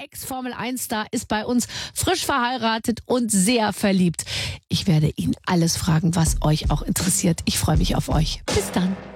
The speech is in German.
Ex-Formel-1-Star ist bei uns frisch verheiratet und sehr verliebt. Ich werde ihn alles fragen, was euch auch interessiert. Ich freue mich auf euch. Bis dann.